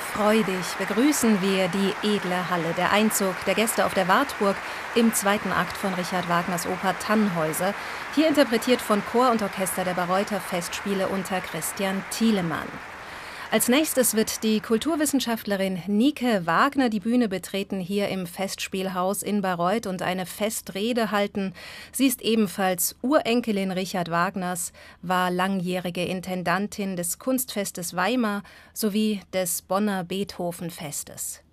Freudig begrüßen wir die edle Halle, der Einzug der Gäste auf der Wartburg im zweiten Akt von Richard Wagners Oper Tannhäuser, hier interpretiert von Chor und Orchester der Bayreuther Festspiele unter Christian Thielemann. Als nächstes wird die Kulturwissenschaftlerin Nike Wagner die Bühne betreten, hier im Festspielhaus in Bayreuth und eine Festrede halten. Sie ist ebenfalls Urenkelin Richard Wagners, war langjährige Intendantin des Kunstfestes Weimar sowie des Bonner Beethovenfestes.